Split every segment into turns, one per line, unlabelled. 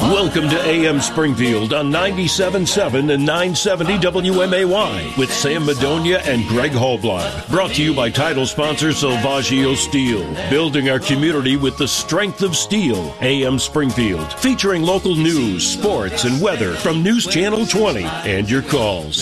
Welcome to AM Springfield on 97.7 and 970 WMAY with Sam Madonia and Greg Hallblad. Brought to you by title sponsor Salvaggio Steel. Building our community with the strength of steel. AM Springfield. Featuring local news, sports, and weather from News Channel 20. And your calls.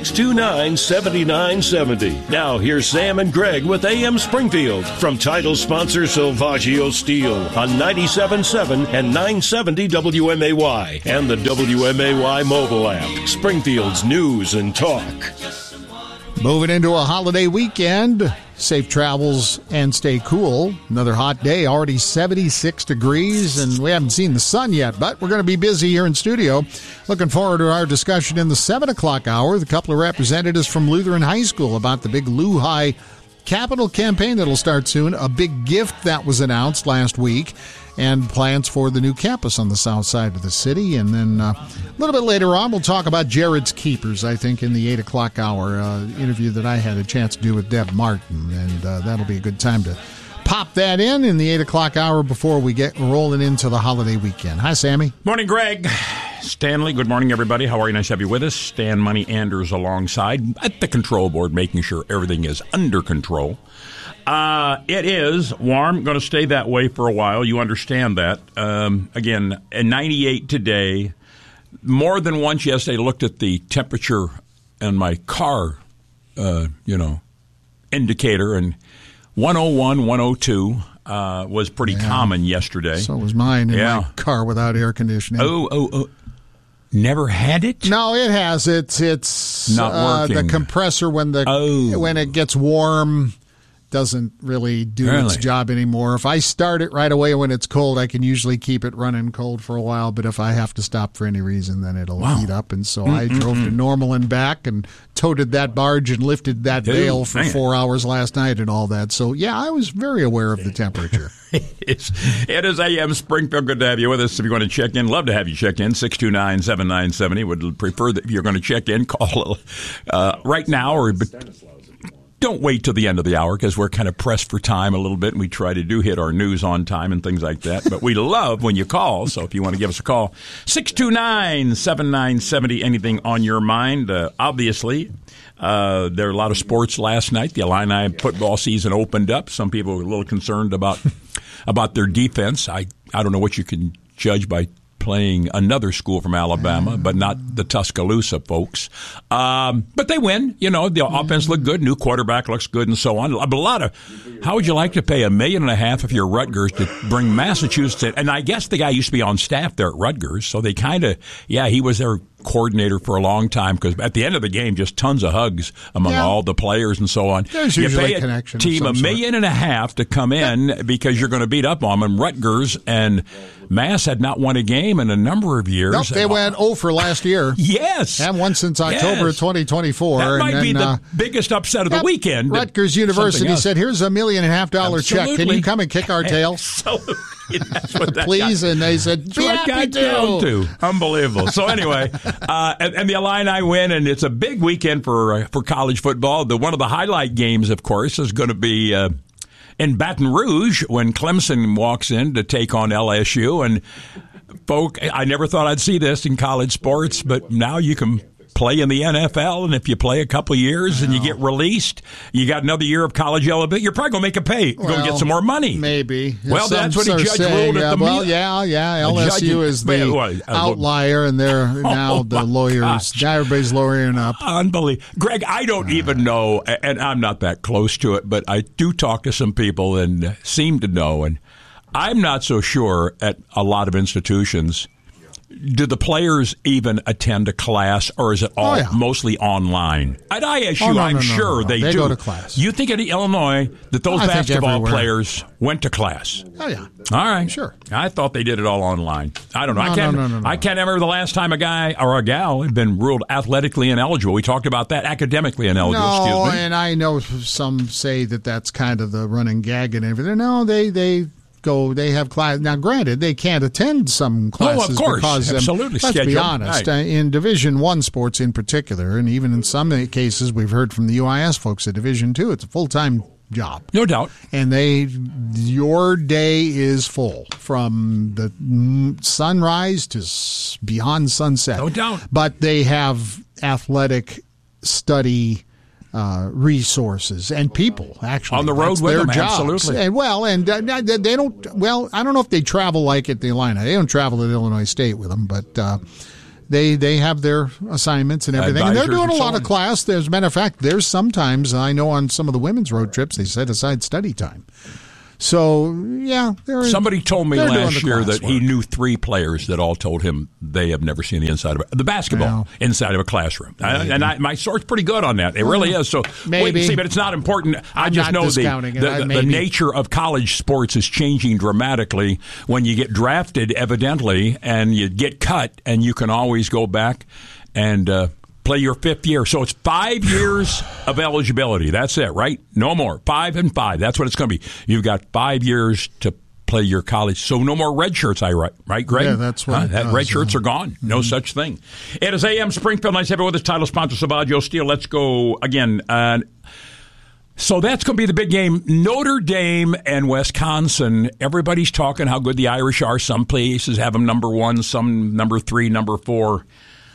629-7970. Now here's Sam and Greg with AM Springfield from title sponsor Salvaggio Steel on 97.7 and 970 WMAY and the WMAY mobile app. Springfield's news and talk.
Moving into a holiday weekend. Safe travels and stay cool. Another hot day, already 76 degrees, and we haven't seen the sun yet, but we're going to be busy here in studio. Looking forward to our discussion in the 7 o'clock hour with a couple of representatives from Lutheran High School about the big Lou High capital campaign that'll start soon, a big gift that was announced last week, and plans for the new campus on the south side of the city. And then a little bit later on, we'll talk about Jared's Keepers, I think, in the 8 o'clock hour interview that I had a chance to do with Deb Martin. And that'll be a good time to pop that in the 8 o'clock hour before we get rolling into the holiday weekend. Hi, Sammy.
Morning, Greg. Stanley, good morning, everybody. How are you? Nice to have you with us. Stan Money Anders alongside at the control board, making sure everything is under control. It is warm, going to stay that way for a while. You understand that. Again, at 98 today. More than once yesterday, I looked at the temperature on my car, indicator, and 101, 102 was pretty common yesterday.
So was mine in my car without air conditioning.
Oh. Never had it?
No, it has. It's
not working.
The compressor when it gets warm doesn't really do its job anymore. If I start it right away when it's cold, I can usually keep it running cold for a while. But if I have to stop for any reason, then it'll heat up. And so I drove to Normal and back and toted that barge and lifted that bale for 4 hours last night and all that. So, yeah, I was very aware of the temperature.
It is AM Springfield. Good to have you with us. If you want to check in, love to have you check in. 629-7970. Would prefer that if you're going to check in, call right now or don't wait till the end of the hour because we're kind of pressed for time a little bit, and we try to hit our news on time and things like that. But we love when you call, so if you want to give us a call, 629-7970, anything on your mind. Obviously, there were a lot of sports last night. The Illini football season opened up. Some people were a little concerned about their defense. I don't know what you can judge by playing another school from Alabama, but not the Tuscaloosa folks. But they win. The offense looked good. New quarterback looks good and so on. But how would you like to pay $1.5 million if you're Rutgers to bring Massachusetts in? And I guess the guy used to be on staff there at Rutgers, so they kind of, he was their coordinator for a long time because at the end of the game, just tons of hugs among all the players and so on.
There's usually a connection.
Team $1.5 million to come in because you're going to beat up on them. Rutgers and Mass had not won a game in a number of years.
Nope, they went 0 for last year.
Yes.
Haven't won since October of 2024.
That might be the biggest upset of the weekend.
Rutgers University said, here's $1.5 million check. Can you come and kick our tail?
Absolutely. That's what that
Please, and they said, be happy to.
Unbelievable. So anyway, and the Illini win, and it's a big weekend for college football. One of the highlight games, of course, is going to be in Baton Rouge when Clemson walks in to take on LSU. And, folk, I never thought I'd see this in college sports, but now you can play in the NFL, and if you play a couple of years and you get released, you got another year of college eligibility, you're probably going to make a pay. Go get some more money.
Maybe.
Well, that's what a judge ruled at the meeting.
LSU is the outlier, and they're now the lawyers. Everybody's lawyering up.
Unbelievable. Greg, I don't even know, and I'm not that close to it, but I do talk to some people and seem to know, and I'm not so sure at a lot of institutions. Do the players even attend a class, or is it all mostly online? At ISU, I'm sure they do.
They go to class.
You think at Illinois that those basketball players went to class?
Oh, yeah.
All right.
Sure.
I thought they did it all online. I don't know.
No.
I can't remember the last time a guy or a gal had been ruled athletically ineligible. We talked about that. Academically ineligible, excuse me.
And I know some say that that's kind of the running gag and everything. No, they have class. Now, granted, they can't attend some classes.
Of course.
Because,
absolutely.
Let's be honest, in Division I sports in particular, and even in some cases we've heard from the UIS folks at Division II, it's a full-time job.
No doubt.
And your day is full from the sunrise to beyond sunset.
No doubt.
But they have athletic study resources and people actually
on the road
That's
with
their
them.
jobs.
Absolutely.
And they don't. Well, I don't know if they travel like at the Illini. They don't travel to Illinois State with them, but they have their assignments and everything. And they're doing a lot of class. As a matter of fact, there's sometimes I know on some of the women's road trips they set aside study time. So, yeah.
Somebody told me last year that
work.
he knew 3 players that all told him they have never seen the inside of the basketball inside of a classroom. My source pretty good on that. It really is. So
maybe.
See, but it's not important. I just know the nature of college sports is changing dramatically when you get drafted, evidently, and you get cut, and you can always go back and play your 5th year. So it's 5 years of eligibility. That's it, right? No more. 5 and 5. That's what it's going to be. You've got 5 years to play your college. So no more red shirts, right, Greg?
Yeah, that's what
red shirts are gone. No such thing. It is AM Springfield. Nice to have it with us. Title sponsor, Savaggio Steel. Let's go again. So that's going to be the big game. Notre Dame and Wisconsin. Everybody's talking how good the Irish are. Some places have them number 1, some number 3, number 4.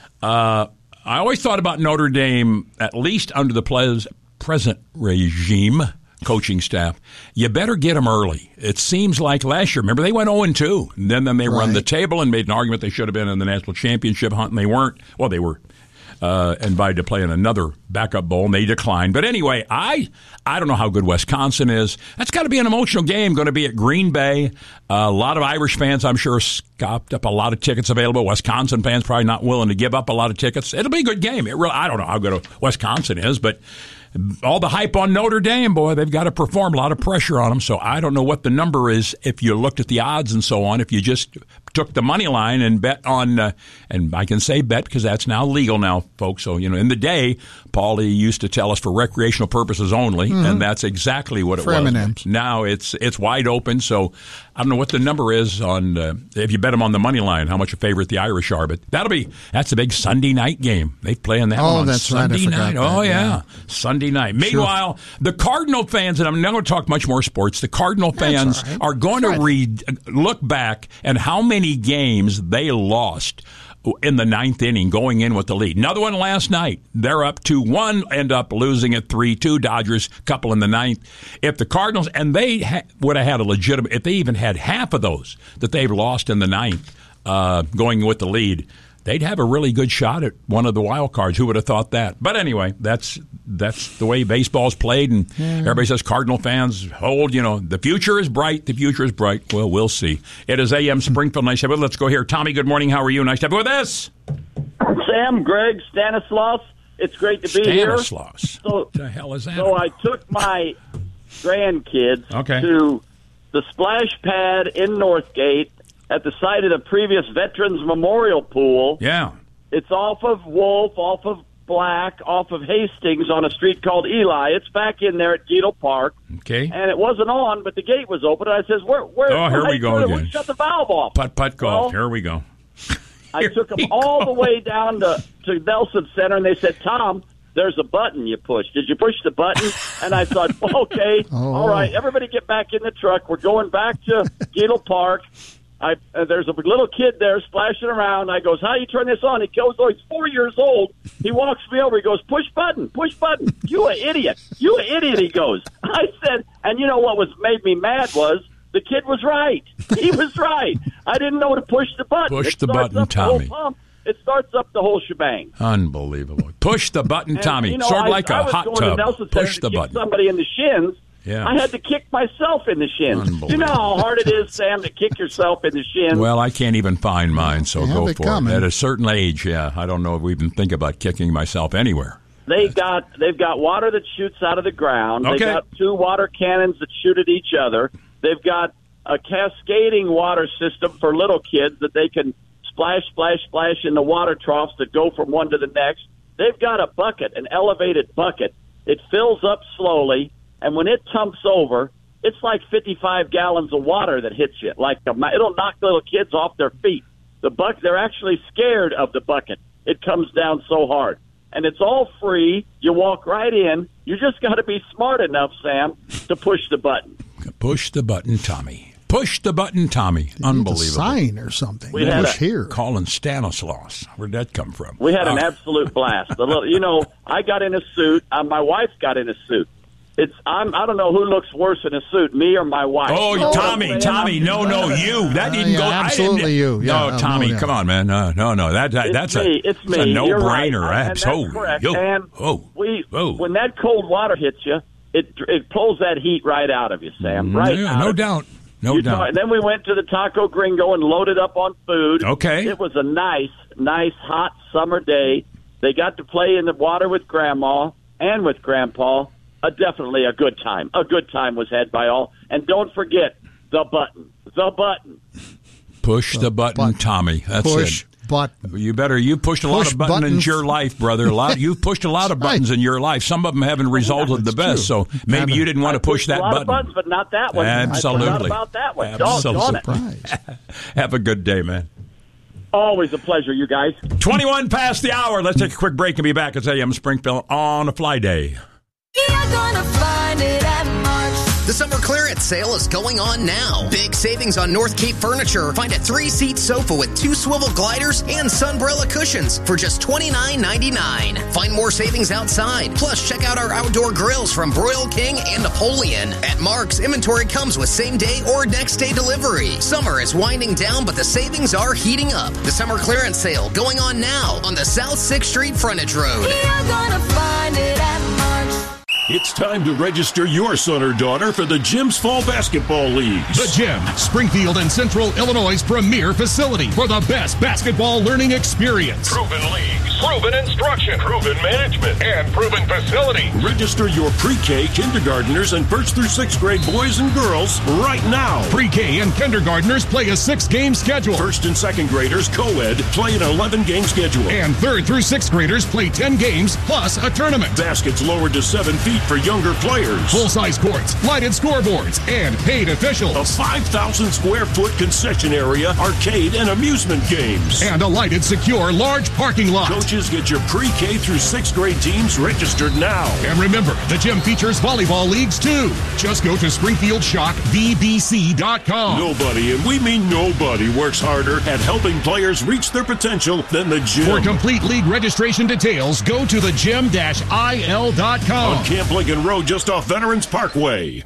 I always thought about Notre Dame, at least under the present regime, coaching staff, you better get them early. It seems like last year, remember, they went 0-2. And then they run the table and made an argument they should have been in the national championship hunt, and they weren't. Well, they were invited to play in another backup bowl, and they declined. But anyway, I don't know how good Wisconsin is. That's got to be an emotional game, going to be at Green Bay. A lot of Irish fans, I'm sure, scooped up a lot of tickets available. Wisconsin fans probably not willing to give up a lot of tickets. It'll be a good game. I don't know how good Wisconsin is, but all the hype on Notre Dame, boy, they've got to perform. A lot of pressure on them. So I don't know what the number is if you looked at the odds and so on. If you just took the money line and bet on, and I can say bet because that's now legal now, folks. So, in the day, Paulie used to tell us for recreational purposes only, and that's exactly what it was.
M&Ms.
Now it's wide open. So I don't know what the number is on if you bet them on the money line, how much a favorite the Irish are. But that's a big Sunday night game. They play in that one on
that's
Sunday
right.
night.
That,
yeah. Sunday night. Meanwhile, the Cardinal fans, and I'm not going to talk much more sports, the Cardinal fans are going to look back at how many games they lost in the 9th inning going in with the lead. Another one last night. They're up 2-1, end up losing at 3-2. Dodgers, couple in the 9th. If the Cardinals, and they would have had a legitimate, if they even had half of those that they've lost in the 9th going with the lead, they'd have a really good shot at one of the wild cards. Who would have thought that? But anyway, that's the way baseball's played, and everybody says Cardinal fans hold, the future is bright. The future is bright. Well, we'll see. It is AM Springfield. Nice to have it. Let's go here. Tommy, good morning. How are you? Nice to have you with us.
Sam, Greg, Stanislaus. It's great to be here.
Stanislaus. What the hell is that?
So I took my grandkids to the splash pad in Northgate at the site of the previous Veterans Memorial Pool.
Yeah.
It's off of Wolf, off of Black, off of Hastings on a street called Eli. It's back in there at Geto Park.
Okay.
And it wasn't on, but the gate was open. And I says, where?
Oh, here we go again.
Shut the valve off.
Putt golf. Here we go.
I took them all the way down to Nelson Center, and they said, Tom, there's a button you push. Did you push the button? And I thought, okay, all right, everybody get back in the truck. We're going back to Geto Park. There's a little kid there splashing around. I goes, how do you turn this on? He goes, he's 4 years old. He walks me over. He goes, push button. You an idiot. He goes. I said, and you know what made me mad was the kid was right. He was right. I didn't know to push the button.
Push the button, Tommy.
It starts up the whole shebang.
Unbelievable. Push the button, Tommy. Sort of like a hot tub. Push the button.
Somebody in the shins.
Yeah.
I had to kick myself in the shins. You know how hard it is, Sam, to kick yourself in the shins?
Well, I can't even find mine, so go for
coming.
it. At a certain age, I don't know if we even think about kicking myself anywhere.
They've got water that shoots out of the ground.
Okay.
They've got 2 water cannons that shoot at each other. They've got a cascading water system for little kids that they can splash in the water troughs that go from one to the next. They've got a bucket, an elevated bucket. It fills up slowly. And when it tumps over, it's like 55 gallons of water that hits you. It'll knock little kids off their feet. They're actually scared of the bucket. It comes down so hard. And it's all free. You walk right in. You just got to be smart enough, Sam, to push the button.
Push the button, Tommy. Push the button, Tommy. Unbelievable.
Sign or something.
We had
here.
Calling Stanislaus. Where'd that come from?
We had an absolute blast. I got in a suit. My wife got in a suit. I don't know who looks worse in a suit, me or my wife.
Oh, Tommy, no, you. That didn't go.
Absolutely, you.
Yeah, no, Tommy, come on, man. No. That's
me.
It's a no-brainer.
Right.
Absolutely.
When that cold water hits you, it pulls that heat right out of you, Sam. Right?
Yeah, no doubt. No doubt.
And then we went to the Taco Gringo and loaded up on food.
Okay.
It was a nice, hot summer day. They got to play in the water with Grandma and with Grandpa. Definitely a good time. A good time was had by all. And don't forget the button. The button.
Push the button, Tommy. That's
Push
it.
Button.
You pushed a lot of buttons in your life, brother. You've pushed a lot of buttons in your life. Some of them haven't resulted the best.
True.
So maybe you didn't want to push that button.
A lot of buttons, but not that one.
Absolutely.
I forgot about that one.
Absolutely. Have a good day, man.
Always a pleasure, you guys.
21 past the hour. Let's take a quick break and be back at AM Springfield on a fly day.
You're gonna find it at Mark's.
The summer clearance sale is going on now. Big savings on North Cape furniture. Find a 3-seat sofa with 2 swivel gliders and sunbrella cushions for just $29.99. Find more savings outside. Plus, check out our outdoor grills from Broil King and Napoleon. At Mark's, inventory comes with same-day or next-day delivery. Summer is winding down, but the savings are heating up. The summer clearance sale going on now on the South 6th Street frontage road.
You're gonna find it at Mark's.
It's time to register your son or daughter for the Gym's Fall Basketball Leagues.
The Gym, Springfield and Central Illinois' premier facility for the best basketball learning experience.
Proven leagues, proven instruction, proven management, and proven facilities.
Register your pre-K, kindergartners, and 1st through 6th grade boys and girls right now.
Pre-K and kindergartners play a 6-game schedule.
1st and 2nd graders, co-ed, play an 11-game schedule.
And 3rd through 6th graders play 10 games plus a tournament.
Baskets lowered to 7 feet for younger players.
Full-size courts, lighted scoreboards, and paid officials.
A 5,000 square foot concession area, arcade, and amusement games.
And a lighted, secure, large parking lot.
Coaches, get your pre-K through 6th grade teams registered now.
And remember, the gym features volleyball leagues too. Just go to SpringfieldShockVBC.com.
Nobody, and we mean nobody, works harder at helping players reach their potential than the gym.
For complete league registration details, go to thegym-il.com.
On Camp Lincoln Road, just off Veterans Parkway.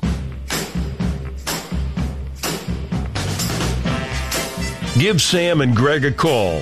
Give Sam and Greg a call,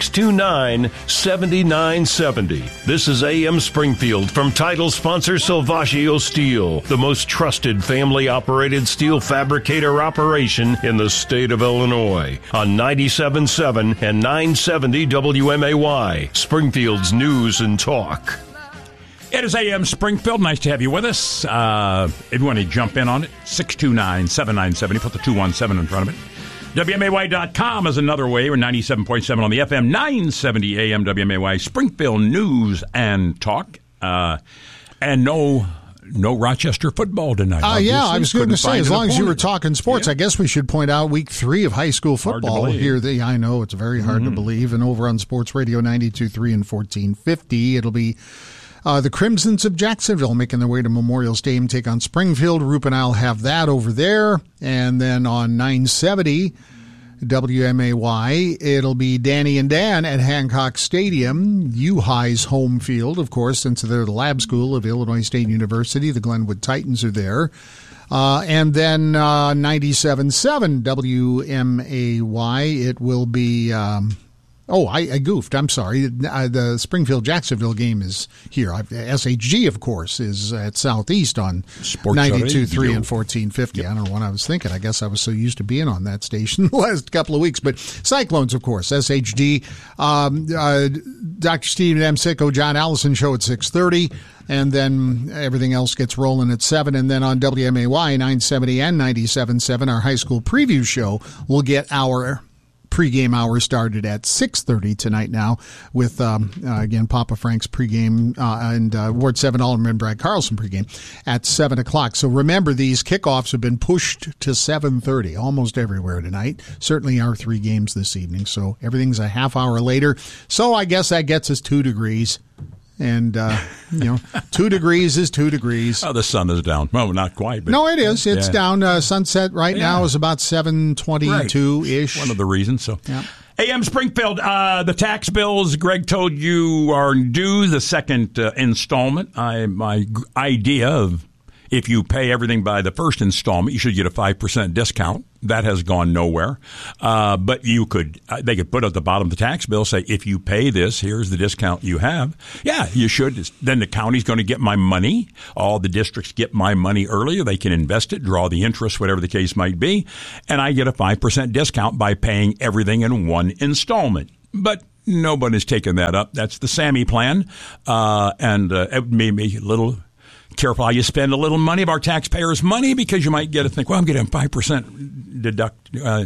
629-7970. This is AM Springfield from title sponsor Salvaggio Steel, the most trusted family-operated steel fabricator operation in the state of Illinois, on 97.7 and 970 WMAY, Springfield's News and Talk.
It is AM Springfield. Nice to have you with us. If you want to jump in on it, 629-7970. Put the 217 in front of it. WMAY.com is another way. We're 97.7 on the FM, 970 AM WMAY. Springfield News and Talk. And no Rochester football tonight.
Yeah, I was going to say, as long as you were talking sports, I guess we should point out week 3 of high school football here. I know it's very hard to believe. And over on Sports Radio 92.3 and 1450, it'll be the Crimsons of Jacksonville making their way to Memorial Stadium, take on Springfield. Roop and I'll have that over there. And then on 970 WMAY, it'll be Danny and Dan at Hancock Stadium, U-High's home field, of course, since they're the lab school of Illinois State University. The Glenwood Titans are there. And then 97.7 WMAY, it will be... I goofed. I'm sorry. The Springfield-Jacksonville game is here. SHG, of course, is at Southeast on 92.3 and 1450. Yep. I don't know what I was thinking. I guess I was so used to being on that station the last couple of weeks. But Cyclones, of course, SHG. Dr. Stephen M. Sicko, John Allison show at 6:30. And then everything else gets rolling at 7. And then on WMAY 970 and 97.7, our high school preview show will get our pregame hour started at 6:30 tonight now with, again, Papa Frank's pregame and Ward 7 Alderman Brad Carlson pregame at 7 o'clock. So remember, these kickoffs have been pushed to 7:30 almost everywhere tonight. Certainly our 3 games this evening. So everything's a half hour later. So I guess that gets us 2 degrees. And, 2 degrees is 2 degrees.
Oh, the sun is down. Well, not quite. But
no, it is. It's down. Sunset right now is about 7:22-ish.
One of the reasons. So,
yeah.
AM Springfield, the tax bills, Greg told you, are due the second installment. My idea of if you pay everything by the first installment, you should get a 5% discount. That has gone nowhere. But they could put at the bottom of the tax bill, say, if you pay this, here's the discount you have. Yeah, you should. Then the county's going to get my money. All the districts get my money earlier. They can invest it, draw the interest, whatever the case might be. And I get a 5% discount by paying everything in one installment. But nobody's taken that up. That's the Sammy plan. It made me a little careful how you spend a little money of our taxpayers' money, because you might get to think, well, I'm getting 5% deduct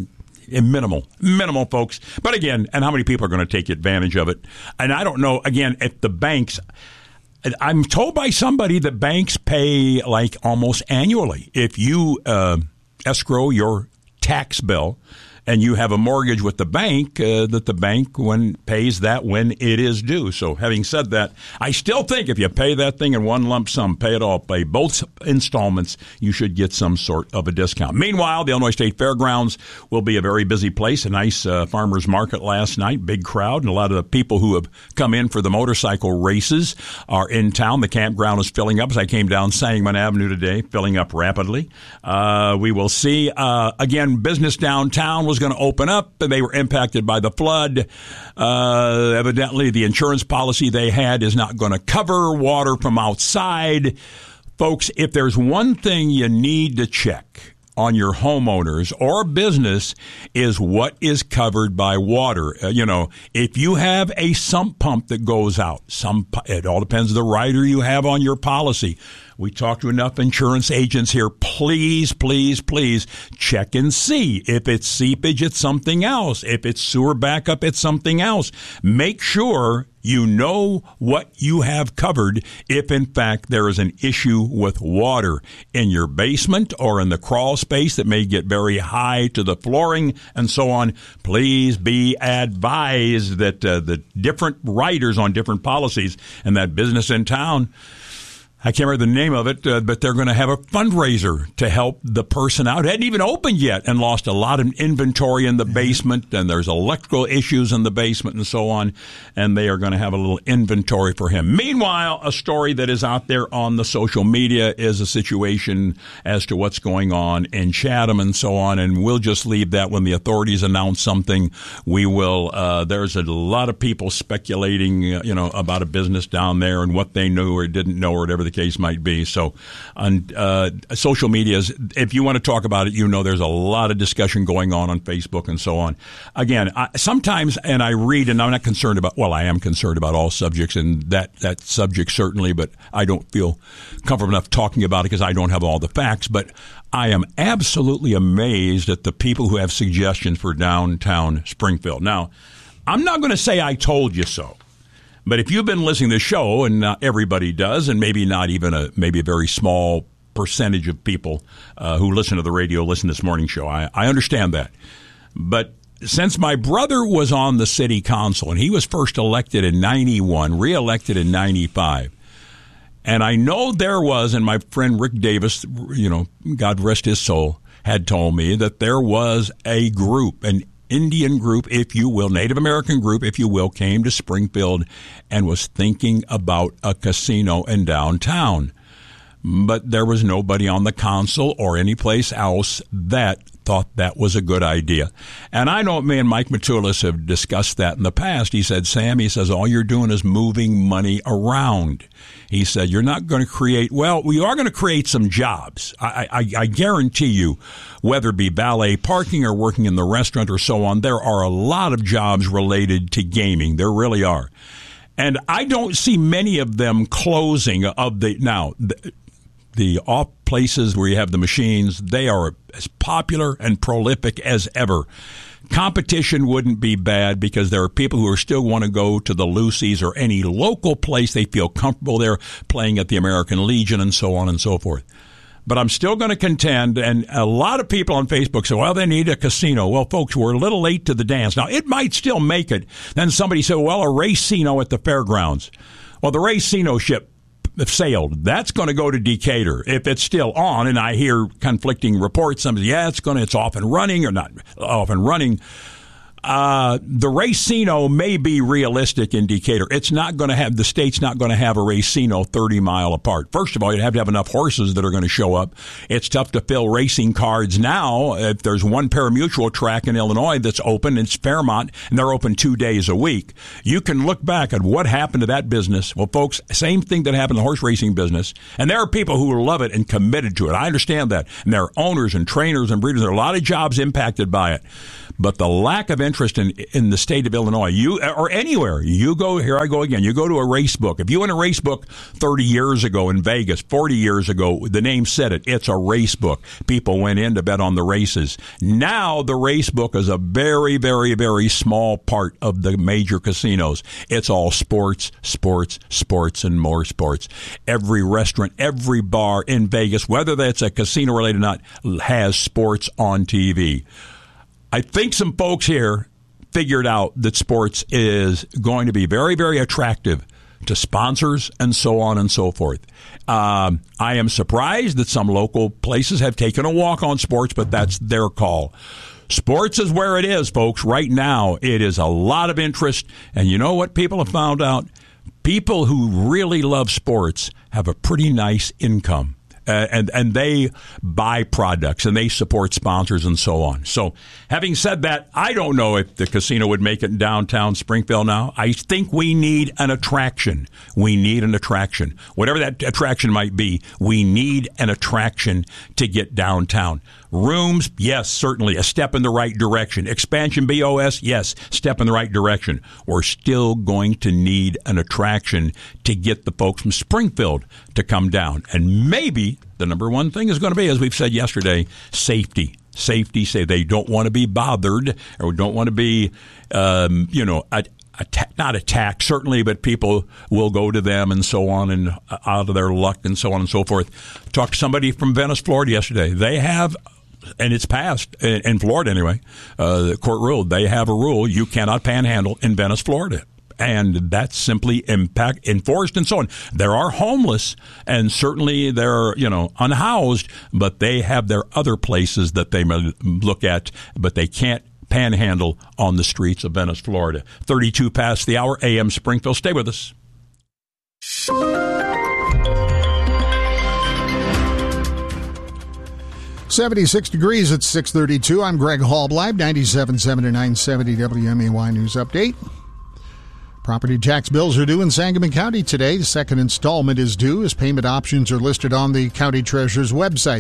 minimal, folks. But again, and how many people are going to take advantage of it? And I don't know, again, if the banks, I'm told by somebody that banks pay like almost annually. If you escrow your tax bill and you have a mortgage with the bank, that the bank pays that when it is due. So having said that, I still think if you pay that thing in one lump sum, pay it all, pay both installments, you should get some sort of a discount. Meanwhile, the Illinois State Fairgrounds will be a very busy place, a nice farmers market last night, big crowd, and a lot of the people who have come in for the motorcycle races are in town. The campground is filling up. As I came down Sangamon Avenue today, filling up rapidly. We will see, again, business downtown was going to open up, and they were impacted by the flood. Evidently, the insurance policy they had is not going to cover water from outside. Folks, if there's one thing you need to check on your homeowners or business is what is covered by water. If you have a sump pump that goes out, it all depends on the rider you have on your policy. We talk to enough insurance agents here. Please, please, please check and see. If it's seepage, it's something else. If it's sewer backup, it's something else. Make sure you know what you have covered if, in fact, there is an issue with water in your basement or in the crawl space that may get very high to the flooring and so on. Please be advised that the different riders on different policies and that business in town, I can't remember the name of it, but they're going to have a fundraiser to help the person out. It hadn't even opened yet and lost a lot of inventory in the basement, and there's electrical issues in the basement and so on, and they are going to have a little inventory for him. Meanwhile, a story that is out there on the social media is a situation as to what's going on in Chatham and so on, and we'll just leave that when the authorities announce something. We will. There's a lot of people speculating, about a business down there and what they knew or didn't know or whatever the case might be. So on social media, if you want to talk about it, there's a lot of discussion going on Facebook and so on. Again, sometimes, and I read, and I'm not concerned about, I am concerned about all subjects, and that subject certainly, but I don't feel comfortable enough talking about it because I don't have all the facts. But I am absolutely amazed at the people who have suggestions for downtown Springfield. Now, I'm not going to say I told you so. But if you've been listening to the show, and not everybody does, and maybe not even maybe a very small percentage of people who listen to the radio listen to this morning show, I understand that. But since my brother was on the city council, and he was first elected in 91, reelected in 95, and I know there was, and my friend Rick Davis, God rest his soul, had told me that there was a group, an Indian group, if you will, Native American group, if you will, came to Springfield and was thinking about a casino in downtown. But there was nobody on the council or any place else that thought that was a good idea. And I know me and Mike Matulis have discussed that in the past. He said, Sam, all you're doing is moving money around. He said, you're not going to create, we are going to create some jobs. I guarantee you, whether it be valet parking or working in the restaurant or so on, there are a lot of jobs related to gaming. There really are. And I don't see many of them closing the off places where you have the machines, they are as popular and prolific as ever. Competition wouldn't be bad because there are people who still want to go to the Lucy's or any local place they feel comfortable there playing at the American Legion and so on and so forth. But I'm still going to contend, and a lot of people on Facebook say, they need a casino. Well, folks, we're a little late to the dance. Now, it might still make it. Then somebody said, a racino at the fairgrounds. Well, the Racino ship sailed. That's going to go to Decatur if it's still on. And I hear conflicting reports. Some say, yeah, it's off and running or not off and running. The Racino may be realistic in Decatur. It's not going to have, the state's not going to have a Racino 30 mile apart. First of all, you'd have to have enough horses that are going to show up. It's tough to fill racing cards now. If there's one parimutuel track in Illinois that's open, it's Fairmont, and they're open 2 days a week. You can look back at what happened to that business. Well, folks, same thing that happened in the horse racing business. And there are people who love it and committed to it. I understand that. And there are owners and trainers and breeders. There are a lot of jobs impacted by it. But the lack of interest in the state of Illinois, or anywhere, you go, here I go again, you go to a race book. If you went to a race book 30 years ago in Vegas, 40 years ago, the name said it, it's a race book. People went in to bet on the races. Now the race book is a very, very, very small part of the major casinos. It's all sports, sports, sports, and more sports. Every restaurant, every bar in Vegas, whether that's a casino related or not, has sports on TV. I think some folks here figured out that sports is going to be very, very attractive to sponsors and so on and so forth. I am surprised that some local places have taken a walk on sports, but that's their call. Sports is where it is, folks. Right now, it is a lot of interest. And you know what people have found out? People who really love sports have a pretty nice income. And they buy products and they support sponsors and so on. So having said that, I don't know if the casino would make it in downtown Springfield now. I think we need an attraction. We need an attraction. Whatever that attraction might be, we need an attraction to get downtown. Rooms, yes, certainly a step in the right direction. Expansion BOS, yes, step in the right direction. We're still going to need an attraction to get the folks from Springfield to come down. And maybe the number one thing is going to be, as we've said yesterday, safety. Safety, say they don't want to be bothered or don't want to be, not attacked, certainly, but people will go to them and so on and out of their luck and so on and so forth. Talked to somebody from Venice, Florida yesterday. They have, and it's passed in Florida anyway, the court ruled, they have a rule you cannot panhandle in Venice, Florida. And that's simply enforced and so on. There are homeless, and certainly they're, unhoused, but they have their other places that they may look at, but they can't panhandle on the streets of Venice, Florida. 32 past the hour, AM Springfield. Stay with us.
76 degrees at 6:32. I'm Greg Hallbleib, 97.7 to 970 WMAY News Update. Property tax bills are due in Sangamon County today. The second installment is due as payment options are listed on the county treasurer's website,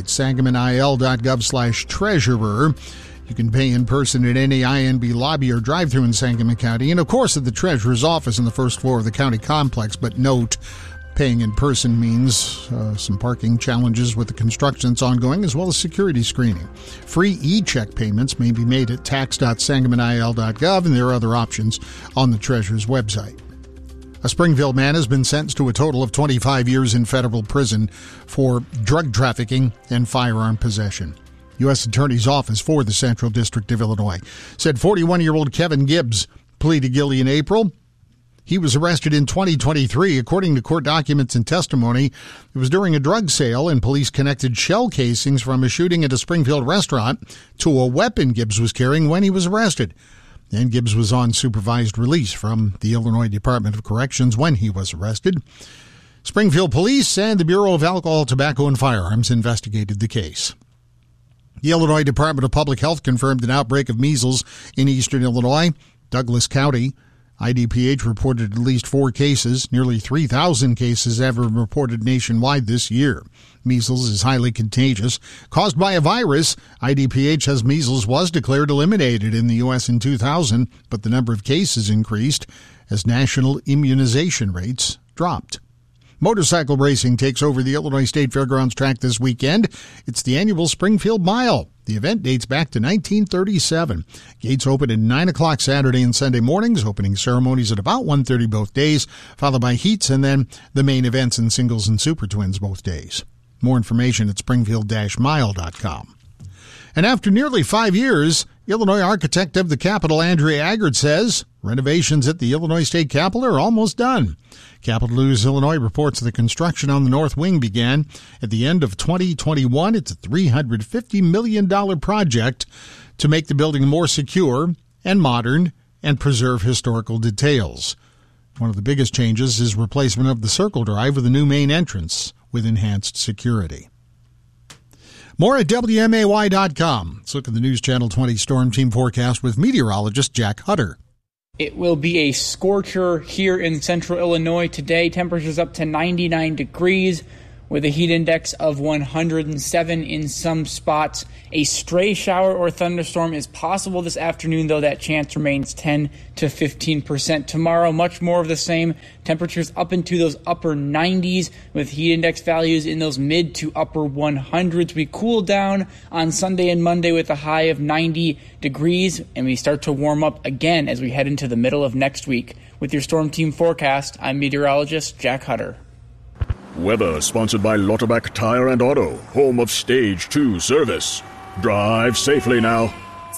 sangamonil.gov/treasurer. You can pay in person at any INB lobby or drive-thru in Sangamon County, and of course at the treasurer's office on the first floor of the county complex. But note, paying in person means some parking challenges with the construction that's ongoing, as well as security screening. Free e-check payments may be made at tax.sangamonil.gov, and there are other options on the treasurer's website. A Springfield man has been sentenced to a total of 25 years in federal prison for drug trafficking and firearm possession. U.S. Attorney's Office for the Central District of Illinois said 41-year-old Kevin Gibbs pleaded guilty in April. He was arrested in 2023. According to court documents and testimony, it was during a drug sale, and police connected shell casings from a shooting at a Springfield restaurant to a weapon Gibbs was carrying when he was arrested. And Gibbs was on supervised release from the Illinois Department of Corrections when he was arrested. Springfield Police and the Bureau of Alcohol, Tobacco, and Firearms investigated the case. The Illinois Department of Public Health confirmed an outbreak of measles in eastern Illinois. Douglas County IDPH reported at least 4 cases. Nearly 3,000 cases have been reported nationwide this year. Measles is highly contagious, caused by a virus. IDPH says measles was declared eliminated in the U.S. in 2000, but the number of cases increased as national immunization rates dropped. Motorcycle racing takes over the Illinois State Fairgrounds track this weekend. It's the annual Springfield Mile. The event dates back to 1937. Gates open at 9 o'clock Saturday and Sunday mornings, opening ceremonies at about 1:30 both days, followed by heats and then the main events in singles and super twins both days. More information at springfield-mile.com. And after nearly 5 years, Illinois architect of the Capitol, Andrea Aggard, says renovations at the Illinois State Capitol are almost done. Capital News Illinois reports the construction on the North Wing began at the end of 2021. It's a $350 million project to make the building more secure and modern and preserve historical details. One of the biggest changes is replacement of the Circle Drive with a new main entrance with enhanced security. More at WMAY.com. Let's look at the News Channel 20 Storm Team forecast with meteorologist Jack Hutter.
It will be a scorcher here in central Illinois today. Temperatures up to 99 degrees with a heat index of 107 in some spots. A stray shower or thunderstorm is possible this afternoon, though that chance remains 10 to 15%. Tomorrow, much more of the same. Temperatures up into those upper 90s with heat index values in those mid to upper 100s. We cool down on Sunday and Monday with a high of 90 degrees, and we start to warm up again as we head into the middle of next week. With your Storm Team forecast, I'm meteorologist Jack Hutter.
Weather sponsored by Lauterbach Tire and Auto, home of Stage 2 service. Drive safely now.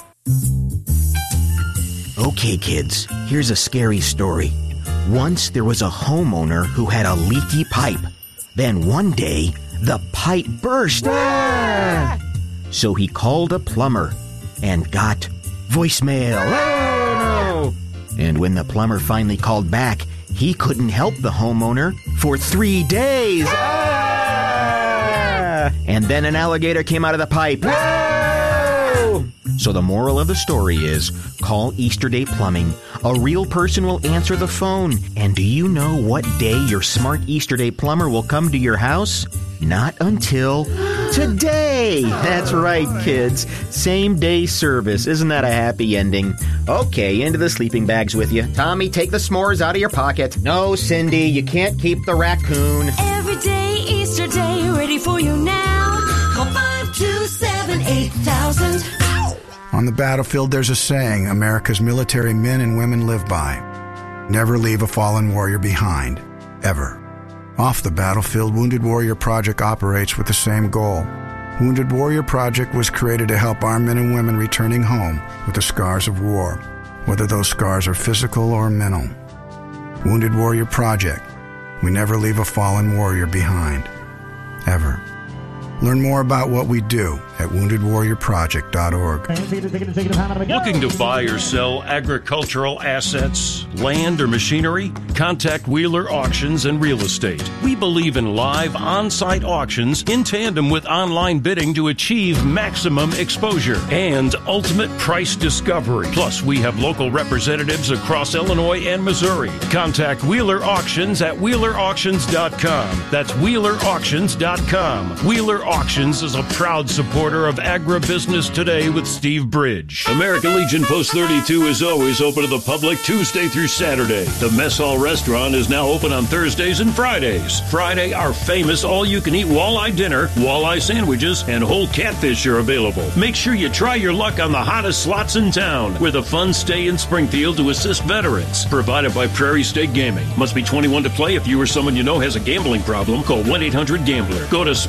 Okay, kids, here's a scary story. Once there was a homeowner who had a leaky pipe. Then one day, the pipe burst. Ah! So he called a plumber and got voicemail. Oh, no! And when the plumber finally called back, he couldn't help the homeowner for 3 days. Ah! And then an alligator came out of the pipe. Whoa! So the moral of the story is, call Easterday Plumbing. A real person will answer the phone. And do you know what day your smart Easterday plumber will come to your house? Not until today. That's right, kids. Same day service. Isn't that a happy ending? Okay, into the sleeping bags with you. Tommy, take the s'mores out of your pocket. No, Cindy, you can't keep the raccoon.
Every day, Easter Day, ready for you now. Call 527-8000.
On the battlefield, there's a saying America's military men and women live by. Never leave a fallen warrior behind. Ever. Off the battlefield, Wounded Warrior Project operates with the same goal. Wounded Warrior Project was created to help our men and women returning home with the scars of war, whether those scars are physical or mental. Wounded Warrior Project. We never leave a fallen warrior behind. Ever. Learn more about what we do at woundedwarriorproject.org.
Looking to buy or sell agricultural assets, land, or machinery? Contact Wheeler Auctions and Real Estate. We believe in live on-site auctions in tandem with online bidding to achieve maximum exposure and ultimate price discovery. Plus, we have local representatives across Illinois and Missouri. Contact Wheeler Auctions at WheelerAuctions.com. That's WheelerAuctions.com. Wheeler Auctions is a proud supporter of Agribusiness Today with Steve Bridge. American Legion Post 32 is always open to the public Tuesday through Saturday. The Mess Hall Restaurant is now open on Thursdays and Fridays. Friday, our famous all-you-can-eat walleye dinner, walleye sandwiches, and whole catfish are available. Make sure you try your luck on the hottest slots in town with a fun stay in Springfield to assist veterans. Provided by Prairie State Gaming. Must be 21 to play. If you or someone you know has a gambling problem, call 1-800-GAMBLER. Go to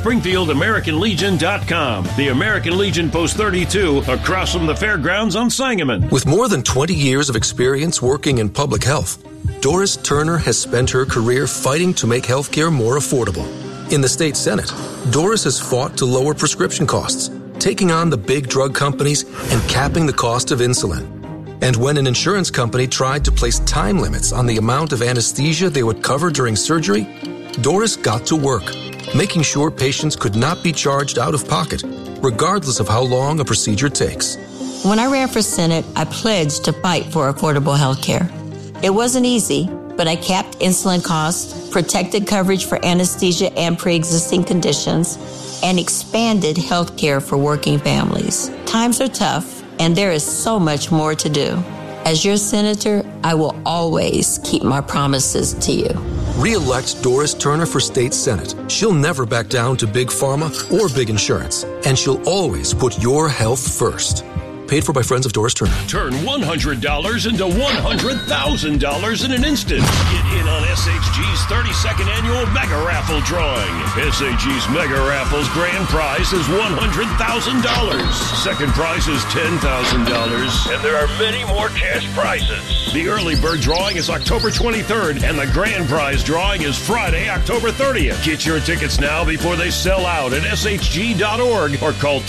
SpringfieldAmericanLegion.com. The American Legion Post 32 across from the fairgrounds on Sangamon.
With more than 20 years of experience working in public health, Doris Turner has spent her career fighting to make healthcare more affordable. In the state Senate, Doris has fought to lower prescription costs, taking on the big drug companies and capping the cost of insulin. And when an insurance company tried to place time limits on the amount of anesthesia they would cover during surgery, Doris got to work, making sure patients could not be charged out of pocket, regardless of how long a procedure takes.
When I ran for Senate, I pledged to fight for affordable health care. It wasn't easy, but I capped insulin costs, protected coverage for anesthesia and pre-existing conditions, and expanded health care for working families. Times are tough, and there is so much more to do. As your senator, I will always keep my promises to you.
Re-elect Doris Turner for State Senate. She'll never back down to big pharma or big insurance, and she'll always put your health first. Paid for by friends of Doris Turner.
Turn $100 into $100,000 in an instant. Get in on SHG's 32nd annual Mega Raffle drawing. SHG's Mega Raffle's grand prize is $100,000. Second prize is $10,000. And there are many more cash prizes. The early bird drawing is October 23rd, and the grand prize drawing is Friday, October 30th. Get your tickets now before they sell out at shg.org or call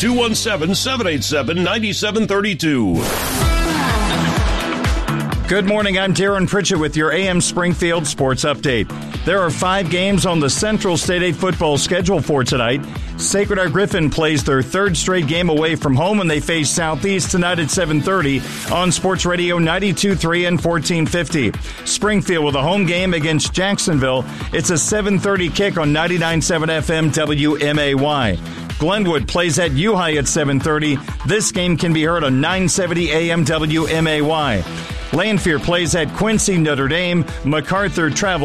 217-787-9732.
Good morning, I'm Darren Pritchett with your AM Springfield Sports Update. There are 5 games on the Central State 8 football schedule for tonight. Sacred Heart Griffin plays their 3rd straight game away from home when they face Southeast tonight at 7:30 on Sports Radio 92.3 and 1450. Springfield with a home game against Jacksonville. It's a 7:30 kick on 99.7 FM WMAY. Glenwood plays at U-High at 7:30. This game can be heard on 970 AM WMAY. Lanphier plays at Quincy Notre Dame. MacArthur travels